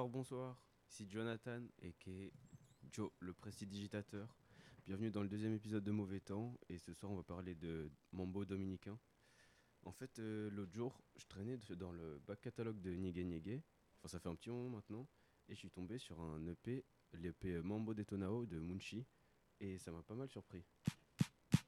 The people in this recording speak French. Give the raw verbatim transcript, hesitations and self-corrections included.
Bonsoir, bonsoir. Ici Jonathan, et Joe, le prestidigitateur. Bienvenue dans le deuxième épisode de Mauvais Temps. Et ce soir, on va parler de Mambo dominicain. En fait, euh, l'autre jour, je traînais de- dans le back catalogue de Nigue Nigue. Enfin, ça fait un petit moment maintenant. Et je suis tombé sur un E P, l'E P Mambo Detonao de Munchi. Et ça m'a pas mal surpris.